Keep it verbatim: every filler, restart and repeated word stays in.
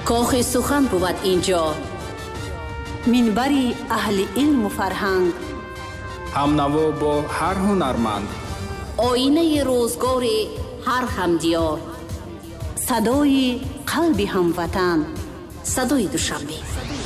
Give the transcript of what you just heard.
коҳи сухан буд инҷо. минбари аҳли илму фарҳанг. ҳамнаво бо ҳар ҳунарманд. оинаи рӯзгори ҳар ҳамдиёр. садои қалби ҳамватан. садои душанбе.